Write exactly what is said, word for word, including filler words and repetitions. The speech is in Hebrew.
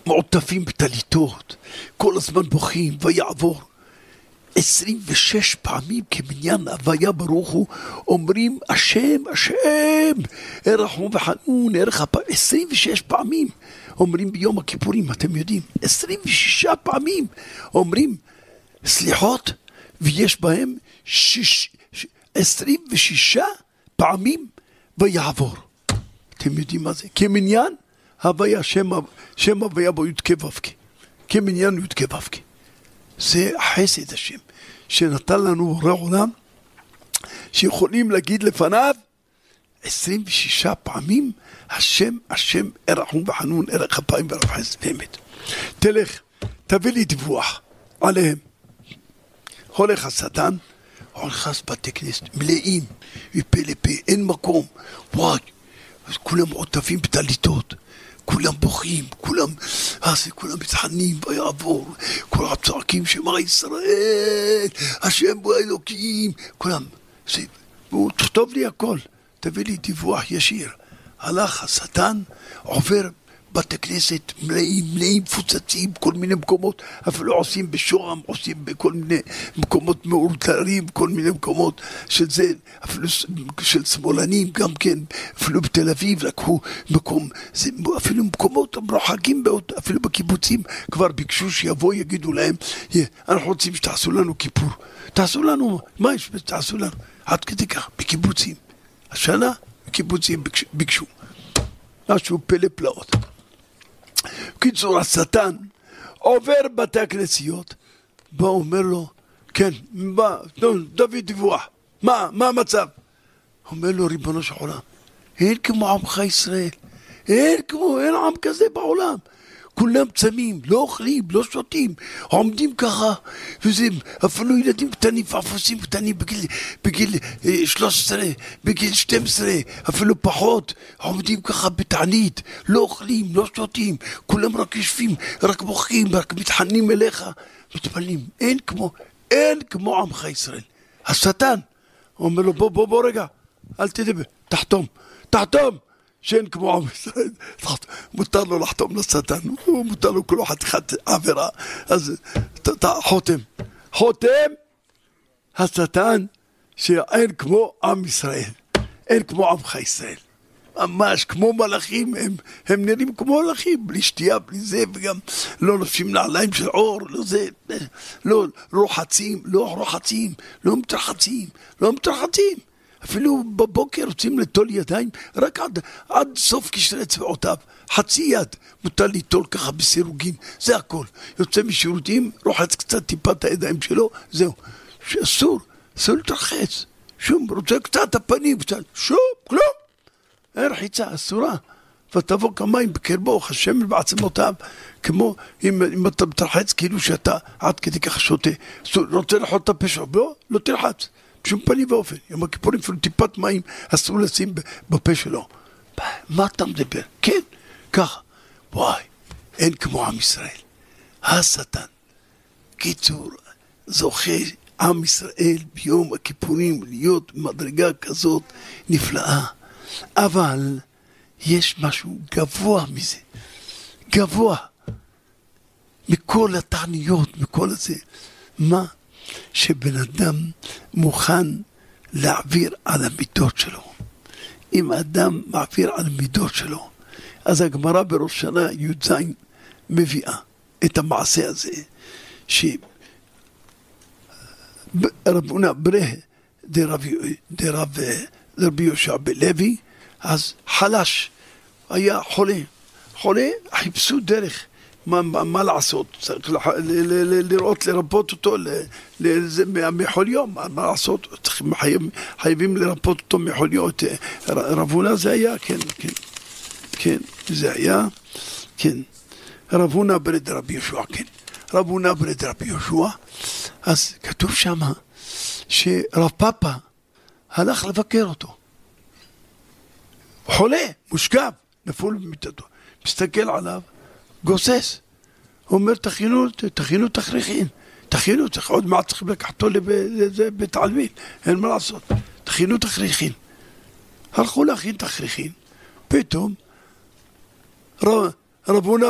מעוטפים בטליתות, כל הזמן בוכים, ויעבור. עשרים ושש פעמים כמניין הוויה ברוך הוא, אומרים השם, השם, רחום וחנון, ערך הפעם, עשרים ושש פעמים, אומרים ביום הכיפורים, אתם יודעים, עשרים ושש פעמים, אומרים סליחות, ויש בהם שיש, עשרים ושש פעמים, ויעבור. אתם יודעים מה זה? כמניין הוויה, שם, שם הוויה בו יודקה וובקה, כמניין יודקה וובקה. זה חסד השם, שנתן לנו בורא עולם, שיכולים להגיד לפניו, עשרים ושש פעמים, השם, השם, רחום וחנון, ערך אפיים ורב חסד באמת. תלך, תביא לי דיווח עליהם. הולך השטן, הולך בתי כנסת, מלאים, מפה לפה, אין מקום, וואי, כולם עוטפים בטליתות, כולם בוכים, כולם, אז כולם מתחננים ויעבור, כולם צועקים שמה ישראל, השם בו האלוקים, כולם, זה, הוא תכתוב לי הכל, תביא לי דיווח ישיר. הלך השטן, עובר בתי כנסת מלאים, מלאים פוצצים, כל מיני מקומות, אפילו עושים בשוהם, עושים בכל מיני מקומות מאולתרים, כל מיני מקומות של זה, אפילו של שמאלנים גם כן, אפילו בתל אביב לקחו מקום, זה, אפילו מקומות מרוחקים, אפילו בקיבוצים כבר ביקשו שיבוא, יגידו להם, אנחנו רוצים שתעשו לנו כיפור, תעשו לנו, מה יש? תעשו לנו, עד כדי כך, בקיבוצים, השנה בקיבוצים ביקשו, משהו פלא פלאות. קיצור, השטן עובר בתי הכנסיות, בא אומר לו, כן, בא, דוד דיווח, מה, מה המצב? אומר לו, ריבונו של עולם, אין כמו עמך ישראל, אין כמו, אין עם כזה בעולם, כולם צמים, לא אוכלים, לא שותים, עומדים ככה, וזה, אפילו ילדים קטנים, אפוסים קטנים בגיל, בגיל שלוש עשרה, בגיל שתים עשרה, אפילו פחות, עומדים ככה בתענית, לא אוכלים, לא שותים, כולם רק יושבים, רק בוכים, רק מתחנים אליך, מתפללים, אין כמו, אין כמו עמך ישראל. השטן, אומר לו, בוא, בוא, בוא רגע, אל תדבר, תחתום, תחתום, שאין כמו עם ישראל, מותר לו לחתום לשטן, מותר לו כל חתיכת עבירה, אז חותם, חותם השטן שאין כמו עם ישראל, אין כמו עמך ישראל, ממש כמו מלאכים, הם, הם נראים כמו מלאכים, בלי שתייה, בלי זה, וגם לא לובשים נעליים של עור, לא זה, לא רוחצים, לא רוחצים, לא מתרחצים, לא מתרחצים, אפילו בבוקר רוצים לטול ידיים, רק עד, עד סוף קשרי צבעותיו, חצי יד, מותר ליטול ככה בסירוגין, זה הכל. יוצא משירותים, רוחץ קצת טיפה את הידיים שלו, זהו. שאסור, אסור להתרחץ, שום, רוצה קצת הפנים, קצת, שום, כלום. אין רחיצה, אסורה. ותבוא כמים בקרבו, השם בעצמותיו, כמו אם, אם אתה מתרחץ, כאילו שאתה עד כדי כך שותה. רוצה לחוט את הפשע, לא, לא תרחץ. בשום פנים ואופן, יום הכיפורים אפילו טיפת מים אסור לשים בפה שלו. מה אתה מדבר? כן, ככה. וואי, אין כמו עם ישראל. השטן. קיצור, זוכה עם ישראל ביום הכיפורים להיות מדרגה כזאת נפלאה. אבל יש משהו גבוה מזה. גבוה. מכל התעניות, מכל הזה. מה? שבן אדם מוכן להעביר על המידות שלו. אם אדם מעביר על המידות שלו, אז הגמרא בראש שנה י"ז מביאה את המעשה הזה, שרבונה ברה דרבי יהושע בלוי, אז חלש, היה חולה, חולה, חיפשו דרך, מה, מה, מה לעשות? צריך לח... ל, ל, ל, לראות, לרפות אותו מחוליו, מה, מה לעשות? צריך, חייב, חייבים לרפות אותו מחוליו. רבונה זה היה, כן, כן, כן, זה היה, כן. רבונה ברד רבי יהושע, כן. רבונה ברד רבי יהושע, אז כתוב שמה, שרב פאפה הלך לבקר אותו. חולה, מושכב, נפול במיטתו. מסתכל עליו, גוסס, הוא אומר תכינו, תכינו תכריכין, תכינו, צריך עוד מעט צריכים לקחתו לבית העלמין, אין מה לעשות, תכינו תכריכין. הלכו להכין תכריכין, פתאום רבונה